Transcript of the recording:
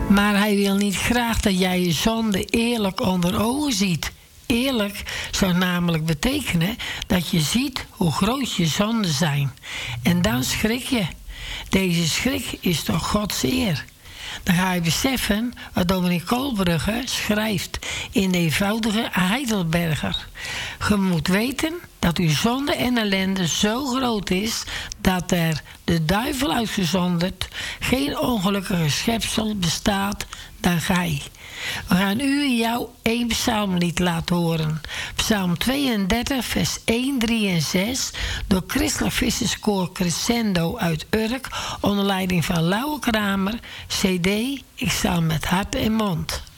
Maar hij wil niet graag dat jij je zonde eerlijk onder ogen ziet. Eerlijk zou namelijk betekenen dat je ziet hoe groot je zonden zijn. En dan schrik je. Deze schrik is toch Gods eer. Dan ga je beseffen wat dominee Koolbrugge schrijft in de eenvoudige Heidelberger. Je moet weten dat uw zonde en ellende zo groot is dat er, de duivel uitgezonderd, geen ongelukkige schepsel bestaat dan gij. We gaan u en jou 1 psalmlied laten horen. Psalm 32, vers 1, 3 en 6... door Christelijk Visserskoor Crescendo uit Urk... onder leiding van Lauwe Kramer, CD Ik zal met hart en mond.